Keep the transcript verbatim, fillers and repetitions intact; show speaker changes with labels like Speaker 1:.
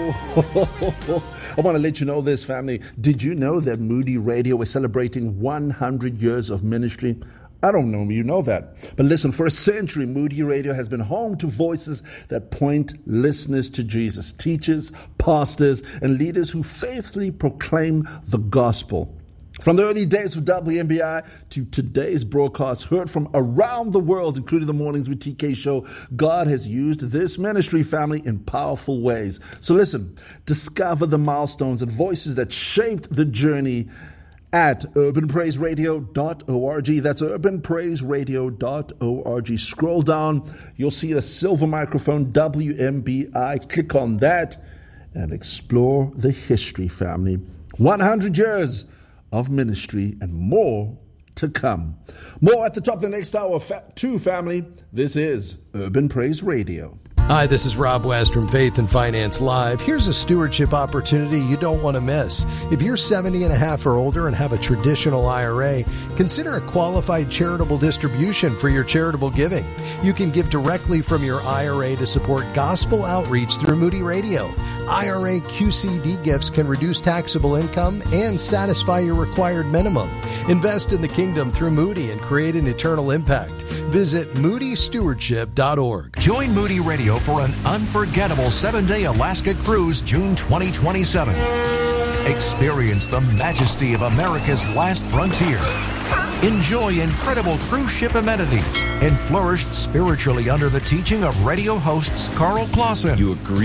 Speaker 1: I want to let you know this, family. Did you know that Moody Radio is celebrating one hundred years of ministry? I don't know if you know that. But listen, for a century, Moody Radio has been home to voices that point listeners to Jesus, teachers, pastors, and leaders who faithfully proclaim the gospel. From the early days of W M B I to today's broadcast, heard from around the world, including the Mornings with T K show, God has used this ministry, family, in powerful ways. So listen, discover the milestones and voices that shaped the journey at urban praise radio dot org. That's urban praise radio dot org. Scroll down, you'll see a silver microphone, W M B I. Click on that and explore the history, family. one hundred years of ministry and more to come. More at the top of the next hour, fa- two, family. This is Urban Praise Radio.
Speaker 2: Hi, this is Rob West from Faith and Finance Live. Here's a stewardship opportunity you don't want to miss. If you're seventy and a half or older and have a traditional I R A, consider a qualified charitable distribution for your charitable giving. You can give directly from your I R A to support gospel outreach through Moody Radio. I R A Q C D gifts can reduce taxable income and satisfy your required minimum. Invest in the kingdom through Moody and create an eternal impact. Visit moody stewardship dot org.
Speaker 3: Join Moody Radio for an unforgettable seven-day Alaska cruise June twenty twenty-seven. Experience the majesty of America's last frontier. Enjoy incredible cruise ship amenities and flourish spiritually under the teaching of radio hosts Carl Clausen.
Speaker 4: You agree?